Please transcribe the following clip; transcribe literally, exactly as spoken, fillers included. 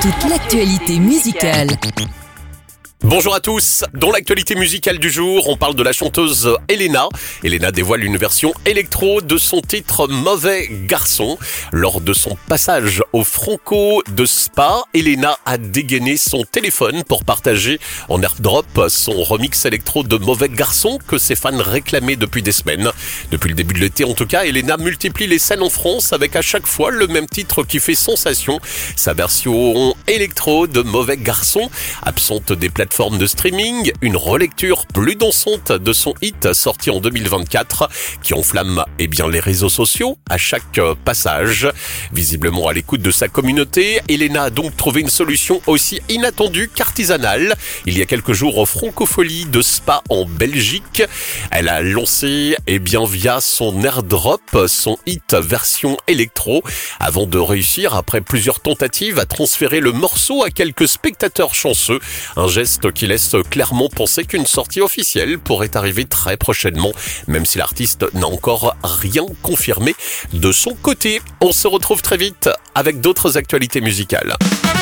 toute l'actualité musicale. Bonjour à tous, dans l'actualité musicale du jour, on parle de la chanteuse Elena. Elena dévoile une version électro de son titre Mauvais Garçon. Lors de son passage au Franco de Spa, Elena a dégainé son téléphone pour partager en airdrop son remix électro de Mauvais Garçon que ses fans réclamaient depuis des semaines. Depuis le début de l'été en tout cas, Elena multiplie les scènes en France avec à chaque fois le même titre qui fait sensation. Sa version électro de Mauvais Garçon, absente des plateformes de streaming, une relecture plus dansante de son hit sorti en deux mille vingt-quatre qui enflamme eh bien, les réseaux sociaux à chaque passage. Visiblement à l'écoute de sa communauté, Elena a donc trouvé une solution aussi inattendue qu'artisanale. Il y a quelques jours au Francophonie de Spa en Belgique, elle a lancé eh bien, via son airdrop son hit version électro avant de réussir après plusieurs tentatives à transférer le morceau à quelques spectateurs chanceux. Un geste qui laisse clairement penser qu'une sortie officielle pourrait arriver très prochainement, même si l'artiste n'a encore rien confirmé de son côté. On se retrouve très vite avec d'autres actualités musicales.